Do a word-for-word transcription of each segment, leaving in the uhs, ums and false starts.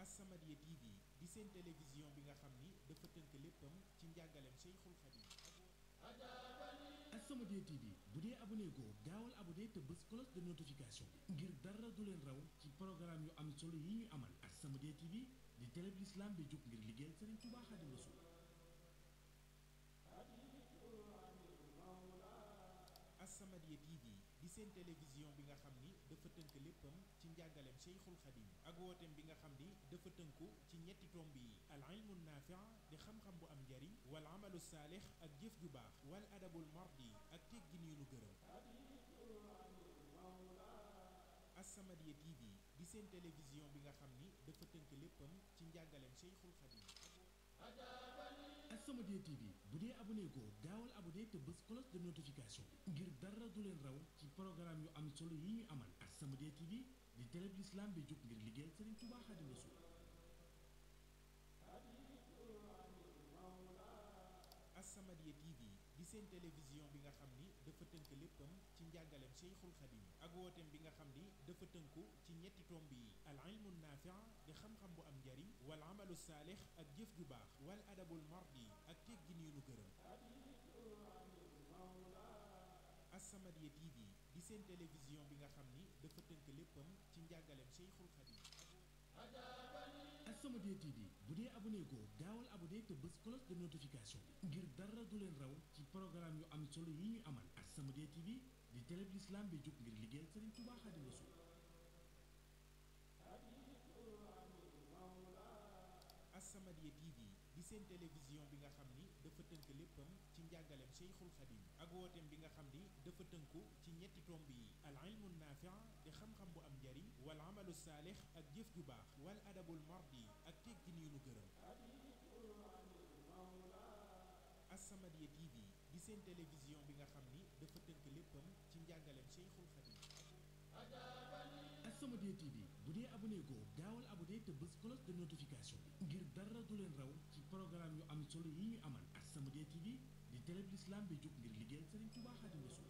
As-Samadiyya T V di seen télévision bi nga xam ni dafa tënk léppam ci njàngaleem Cheikhul Khadim. As-Samadiyya T V bu dee abonné goo gaawal abonné te bës cloche de notification bi ngir dara du leen raw ci programme yu am solo yi ñu amal. As-Samadiyya T V di télé bi l'islam bi jóg ngir liggéeyal Serigne Touba Khadim Rassoul. As-Samadiyya T V di seen télévision bi nga xam ni dafa tënk léppam ci njàngaleem Cheikhul Khadim ak wooteem bi nga xam ni dafa tënku ci ñetti tomb yi al ilmu naafi' di xam-xam bu am njariñ wal amalu saalix ak jëf ju baax wal adabul mardi ak teggin yu nu gërëm. As-Samadiyya T V di seen télévision bi nga xam ni dafa tënk léppam ci njàngaleem Cheikhul Khadim. As-Samadiyya T V bu dee abonné goo gaawal abonné te bës cloche de notification bi ngir dara du leen raw ci programme yu am solo yi ñu amal. As-Samadiyya T V di télé bi l'islam bi jóg ngir liggéeyal Serigne Touba Khadim Rassoul. As-Samadiyya T V di seen télévision bi nga xam ni dafa tënk léppam ci njàngaleem Cheikhul Khadim ak wooteem bi nga xam ni dafa tënku ci ñetti tomb yi al ilmu naafi' di xam-xam bu am njariñ wal amalu saalix ak jëf ju baax wal adabul mardi ak teggin yu nu gërëm. As-Samadiyya T V di seen télévision bi nga xam ni dafa tënk léppam ci njàngaleem Cheikhul Khadim. As-Samadiyya T V bu dee abonné goo gaawal abonné te bës cloche de notification bi ngir dara du leen raw ci programme yu am solo yi ñu amal. As-Samadiyya T V di télé bi l'islam bi jóg ngir liggéeyal Serigne Touba Khadim Rassoul. As-Samadiyya T V di seen télévision bi nga xam ni dafa tënk léppam ci njàngaleem Cheikhul Khadim ak wooteem bi nga xam ni dafa tënku ci ñetti tomb yi al ilmu naafi' di xam-xam bu am njariñ wal amalu saalix ak jëf ju baax wal adabul mardi ak teggin yu nu gërëm. As-Samadiyya T V di seen télévision bi nga xam ni dafa tënk léppam ci njàngaleem Cheikhul Khadim. As-Samadiyya T V bu dee abonné goo gaawal abonné te bës cloche de notification bi ngir dara du leen raw ci programme yu am solo yi ñu amal. As-Samadiyya T V di télé bi l'islam bi jóg ngir liggéeyal Serigne Touba Khadim Rassoul.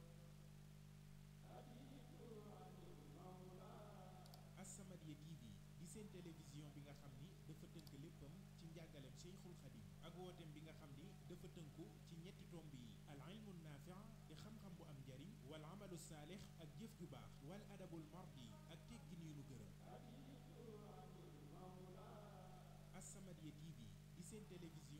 As-Samadiyya T V di seen télévision bi nga xam ni dafa tënk léppam ci njàngaleem Cheikhul Khadim ak wooteem bi nga xam ni dafa tënku ci ñetti tomb yi al ilmu naafi' di xam-xam bu am njariñ wal amalu saalix ak jëf ju baax wal adabul mardi ak teggin yu nu gërëm. As-Samadiyya T V di seen télévision